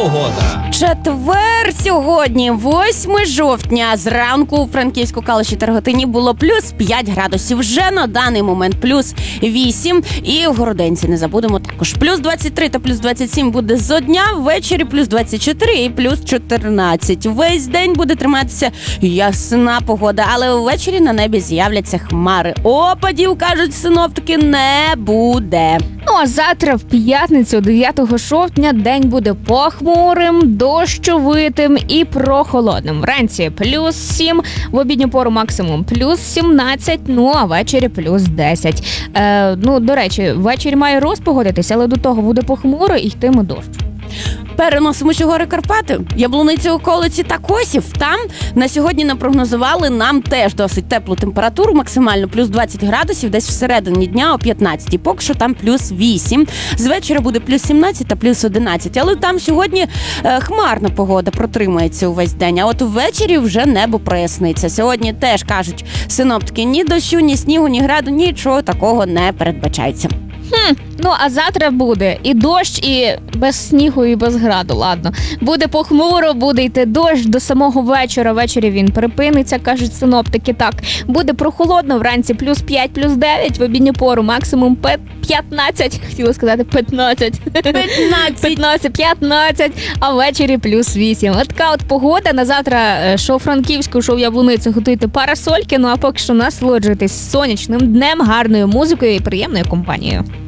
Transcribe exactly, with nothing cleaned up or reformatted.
погода. Четвер сьогодні, восьме жовтня. Зранку у Франківську, Калуші та Рогатині було плюс п'ять градусів. Вже на даний момент плюс вісім. І в Городенці не забудемо також. Плюс двадцять три та плюс двадцять сім буде зо дня. Ввечері плюс двадцять чотири і плюс чотирнадцять. Весь день буде триматися ясна погода. Але ввечері на небі з'являться хмари. Опадів, кажуть синоптики, не буде. Ну а завтра в п'ятницю, дев'ятого жовтня, день буде похмурим, дощовитим і прохолодним. Вранці плюс сім, в обідню пору максимум плюс сімнадцять, ну а ввечері плюс десять. Е, ну, до речі, ввечері має розпогодитися, але до того буде похмуро і йтиме дощ. Переносимося гори Карпати, Яблуниця, околиці та Косів. Там на сьогодні напрогнозували нам теж досить теплу температуру, максимально плюс двадцять градусів, десь всередині дня о п'ятнадцятій. Поки що там плюс вісім. З вечора буде плюс сімнадцять та плюс одинадцять. Але там сьогодні е, хмарна погода протримається увесь день. А от ввечері вже небо проясниться. Сьогодні теж, кажуть синоптики, ні дощу, ні снігу, ні граду, нічого такого не передбачається. Хм, ну а завтра буде і дощ, і без снігу, і без граду, ладно. Буде похмуро, буде йти дощ до самого вечора. Ввечері він припиниться, кажуть синоптики. Так, буде прохолодно, вранці плюс п'ять, плюс дев'ять, в обідню пору максимум п'ятнадцять, хотіла сказати п'ятнадцять. п'ятнадцять. п'ятнадцять, п'ятнадцять, а ввечері плюс вісім. От така от погода. На завтра що в Франківську, що в Яблуниці готуйте парасольки, ну а поки що насолоджуйтесь сонячним днем, гарною музикою і приємною компанією.